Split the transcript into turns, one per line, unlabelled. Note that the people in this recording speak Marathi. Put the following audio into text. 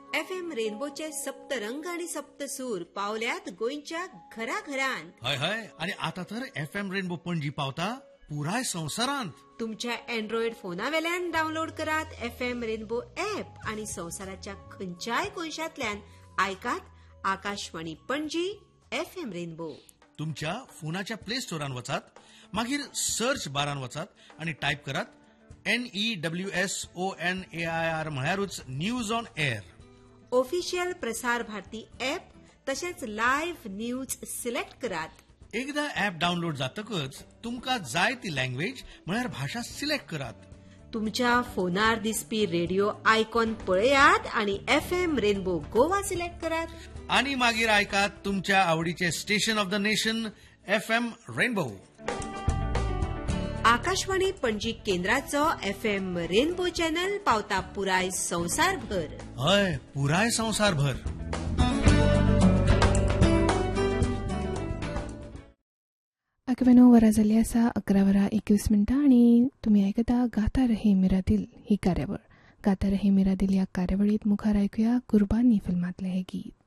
FM रेनबोचे सप्तरंग आणि सप्तसूर पावल्यात गोंयच्या घराघरांत.
हय हय, आणि आता तर FM रेनबो पणजी पावता पुराय संवसारांत.
तुमच्या अँड्रॉइड फोनावेल्यान डाउनलोड करात FM रेनबो ऍप आणि संवसाराच्या खंयच्याय कोनशांतल्यान आयकात आकाशवाणी पणजी FM रेनबो.
तुमच्या फोनाच्या प्ले स्टोरान वचात, मागीर सर्च बारान वचात आणि टाईप करात NEWSONAIR म्हळ्यारूच news on air.
Official Prasar Bharati app तशेंच लाईव्ह न्यूज सिलेक्ट करात.
एकदा ऍप डाउनलोड जातकच तुमका जाय ती लँग्वेज म्हळ्यार भाषा सिलेक्ट करात.
तुमच्या फोनार दिसपी रेडिओ आयकॉन पळयात आणि FM रेनबो गोवा सिलेक्ट करात.
आणि मागीर आयकात तुमच्या आवडीचे station of the nation FM rainbow.
Akashvani Panaji केंद्राचो FM rainbow channel पावता पुराय संवसारभर.
हय, पुराय संवसारभर.
वरां जाल्ली आसा 11:21 आणि तुम्ही आयकता गाता रहे मेरा दिल ही कार्यावळ. गाता रहे मेरा दिल या कार्यावळीत मुखार ऐकूया कुर्बानी फिल्मातले हे गीत.